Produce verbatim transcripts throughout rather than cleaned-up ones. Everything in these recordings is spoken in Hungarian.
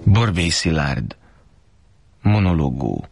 Borbély Szilárd. Monológó.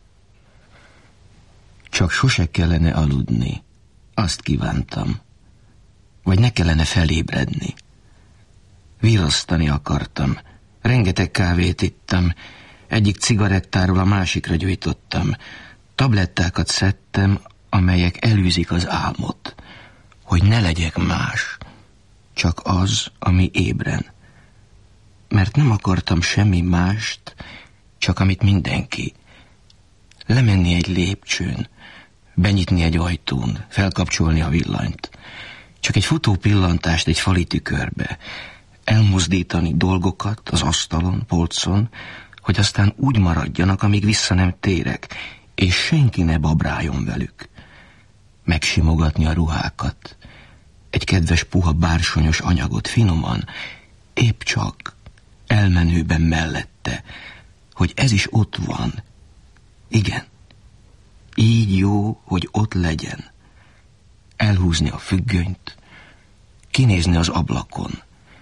Csak sose kellene aludni. Azt kívántam. Vagy ne kellene felébredni. Virasztani akartam. Rengeteg kávét ittam. Egyik cigarettáról a másikra gyújtottam. Tablettákat szedtem, amelyek elűzik az álmot. Hogy ne legyek más. Csak az, ami ébren. Mert nem akartam semmi mást, csak amit mindenki. Lemenni egy lépcsőn, benyitni egy ajtón, felkapcsolni a villanyt. Csak egy futó pillantást egy fali tükörbe. Elmozdítani dolgokat az asztalon, polcon, hogy aztán úgy maradjanak, amíg vissza nem térek, és senki ne babráljon velük. Megsimogatni a ruhákat. Egy kedves puha bársonyos anyagot finoman, épp csak elmenőben mellette, hogy ez is ott van. Igen, így jó, hogy ott legyen. Elhúzni a függönyt, kinézni az ablakon,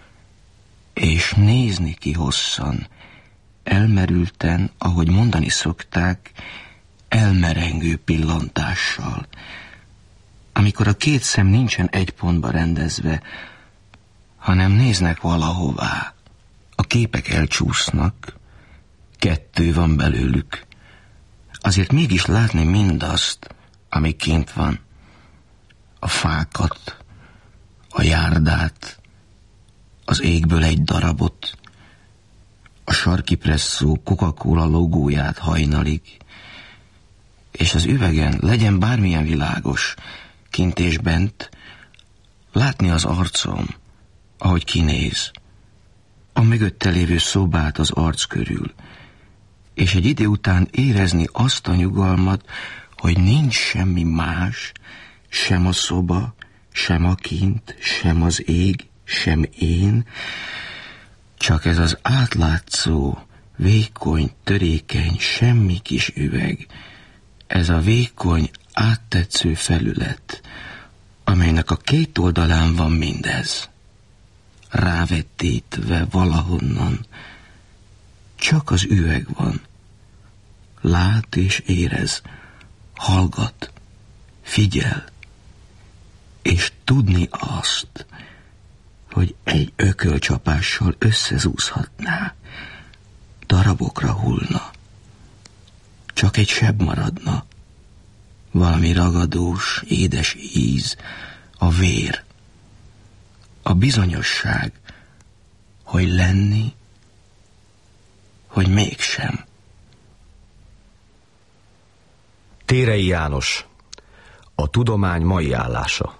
és nézni ki hosszan, elmerülten, ahogy mondani szokták, elmerengő pillantással. Amikor a két szem nincsen egy pontba rendezve, hanem néznek valahová. A képek elcsúsznak, kettő van belőlük. Azért mégis látni mindazt, ami kint van. A fákat, a járdát, az égből egy darabot, a sarki presszó Coca-Cola logóját hajnalig, és az üvegen legyen bármilyen világos, kint és bent, látni az arcom, ahogy kinéz, a mögötte lévő szobát az arc körül, és egy idő után érezni azt a nyugalmat, hogy nincs semmi más, sem a szoba, sem a kint, sem az ég, sem én, csak ez az átlátszó, vékony, törékeny, semmi kis üveg, ez a vékony, áttetsző felület, amelynek a két oldalán van mindez. Rávetítve valahonnan, csak az üveg van. Lát és érez, hallgat, figyel, és tudni azt, hogy egy ökölcsapással összezúzhatná, darabokra hullna, csak egy seb maradna, valami ragadós, édes íz, a vér, a bizonyosság, hogy lenni, hogy mégsem. Térei János, a tudomány mai állása.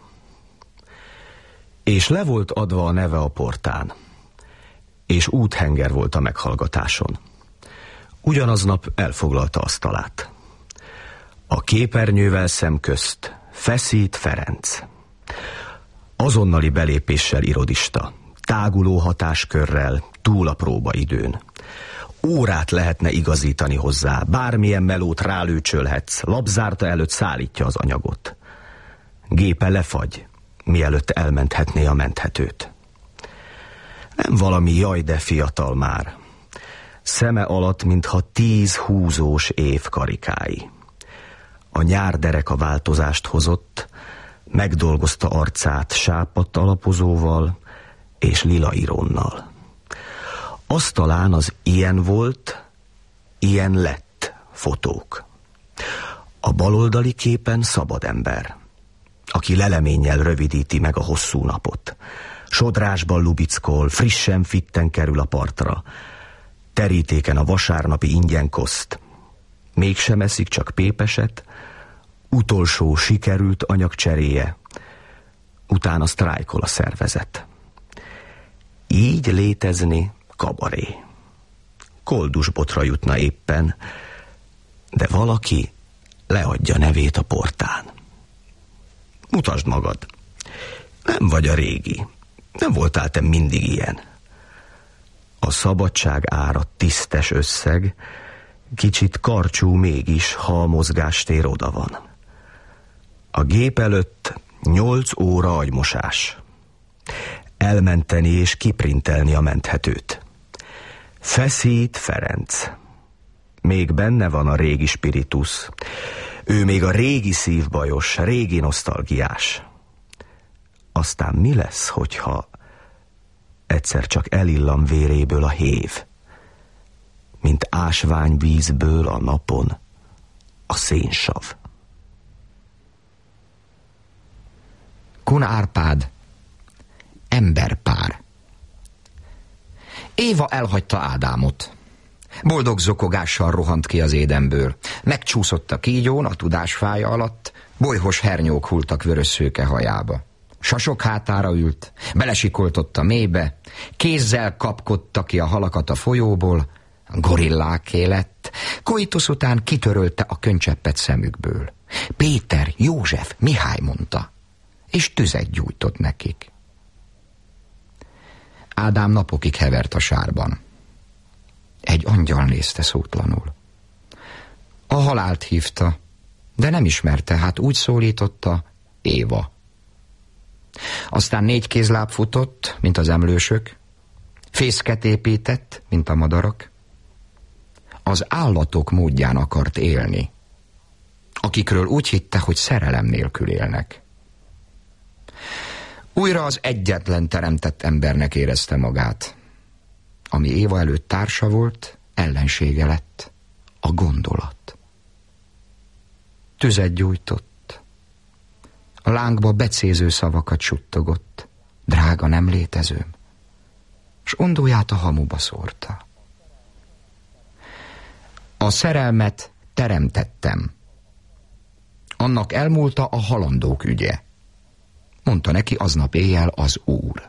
És le volt adva a neve a portán, és úthenger volt a meghallgatáson. Ugyanaznap elfoglalta asztalát. A képernyővel szemközt Feszít Ferenc. Azonnali belépéssel irodista, táguló hatáskörrel, túl a próbaidőn. Órát lehetne igazítani hozzá, bármilyen melót rálőcsölhetsz, lapzárta előtt szállítja az anyagot. Gépe lefagy, mielőtt elmenthetné a menthetőt. Nem valami jaj, de fiatal már. Szeme alatt, mintha tíz húzós év karikái. A nyárderek a változást hozott, megdolgozta arcát sápadt alapozóval és lila ironnal. Asztalán az ilyen volt, ilyen lett fotók. A baloldali képen szabad ember, aki leleménnyel rövidíti meg a hosszú napot. Sodrásban lubickol, frissen fitten kerül a partra. Terítéken a vasárnapi ingyenkoszt. Mégsem eszik, csak pépeset. Utolsó sikerült anyagcseréje. Utána sztrájkol a szervezet. Így létezni kabaré. Koldusbotra jutna éppen, de valaki leadja nevét a portán. Mutasd magad. Nem vagy a régi. Nem voltál te mindig ilyen. A szabadság ára tisztes összeg, kicsit karcsú mégis, ha a mozgástér oda van. A gép előtt nyolc óra agymosás. Elmenteni és kiprintelni a menthetőt. Feszít Ferenc. Még benne van a régi spiritus. Ő még a régi szívbajos, régi nosztalgiás. Aztán mi lesz, hogyha egyszer csak elillan véréből a hév, mint ásványvízből a napon a szénsav. Kun Árpád, emberpár. Éva elhagyta Ádámot. Boldog zokogással rohant ki az édenből. Megcsúszott a kígyón a tudásfája alatt, bolyhos hernyók hultak vörös szőke hajába. Sasok hátára ült, belesikoltott a mélybe, kézzel kapkodta ki a halakat a folyóból, gorilláké lett, koitusz után kitörölte a könycseppet szemükből. Péter, József, Mihály mondta, és tüzet gyújtott nekik. Ádám napokig hevert a sárban. Egy angyal nézte szótlanul. A halált hívta, de nem ismerte, hát úgy szólította, Éva. Aztán négy kézláb futott, mint az emlősök, fészket épített, mint a madarak. Az állatok módján akart élni, akikről úgy hitte, hogy szerelem nélkül élnek. Újra az egyetlen teremtett embernek érezte magát. Ami Éva előtt társa volt, ellensége lett, a gondolat. Tüzet gyújtott, a lángba becéző szavakat suttogott, drága nem létezőm, s ondóját a hamuba szórta. A szerelmet teremtettem. Annak elmúlta a halandók ügye, mondta neki aznap éjjel az Úr.